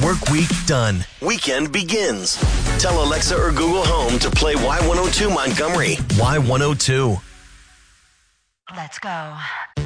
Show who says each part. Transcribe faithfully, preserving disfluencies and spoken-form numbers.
Speaker 1: Work week done. Weekend begins. Tell Alexa or Google Home to play Y one oh two Montgomery. Y one oh two.
Speaker 2: Let's go.